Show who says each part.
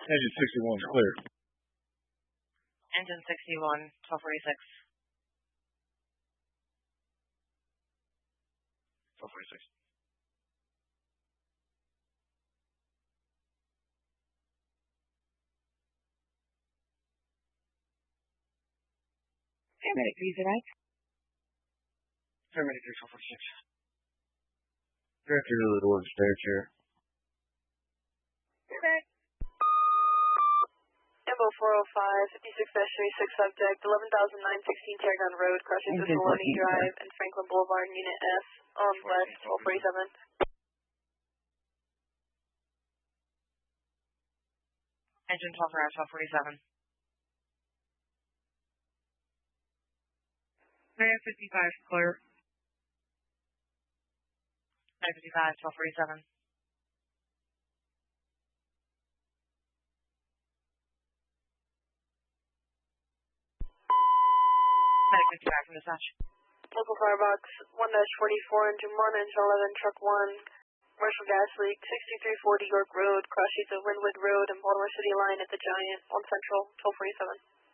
Speaker 1: Engine 61 clear.
Speaker 2: Engine 61, 1246.
Speaker 1: 1246.
Speaker 3: Paramedic, please arrive.
Speaker 1: Paramedic 1246. Director to the door, spare chair.
Speaker 3: Paramedic.
Speaker 4: Tempo 405, 56-36 subject, 11,916 Tarragon Road, crossing to Solani Drive and Franklin Boulevard, Unit S, on west, 1247.
Speaker 2: Engine 12 for 1247.
Speaker 3: Area 55, clear.
Speaker 2: 955, 1247. Medic 55 from dispatch.
Speaker 4: Local firebox 1-44, engine 1, engine 11, truck 1, commercial gas leak, 6340 York Road, cross streets of Wynwood Road and Baltimore City Line at the Giant, on Central, 1247.